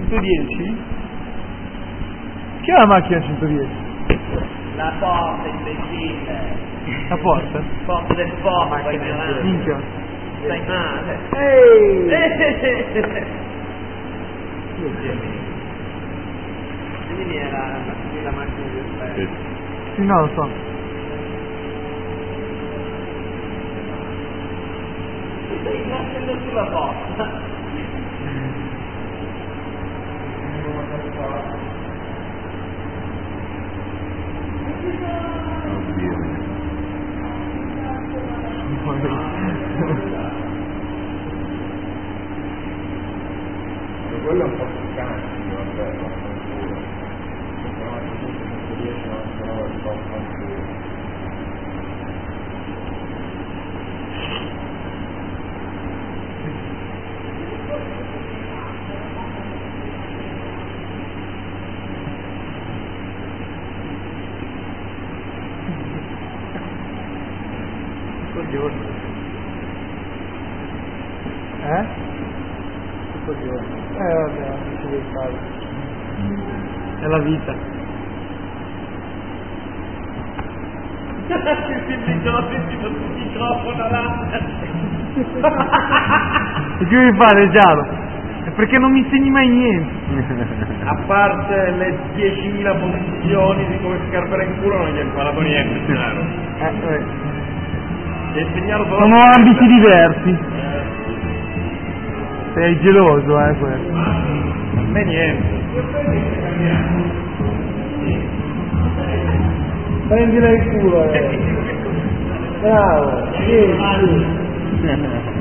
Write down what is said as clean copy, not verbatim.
110? Che è la macchina 110? La porta, imbecille. La porta? Porta del porto, ignorante. Minchia. Stai male. Ehi! Quindi era la macchina di esperto. Sì, no, lo so. Stai nascendo sulla porta. Quello è un po' piccante, vabbè, ma coglione. Coglione. Vabbè, non ci devi fare. È la vita. L'ho sentito sul microfono là. E che devi fare, Giallo? È perché non mi insegni mai niente. a parte le 10.000 posizioni di come scarpare in culo non gli ho imparato niente, chiaro. Ti ho insegnato solo Sono ambiti diversi. Sei geloso, questo. A me niente. Prendila il culo, Bravo. Sì.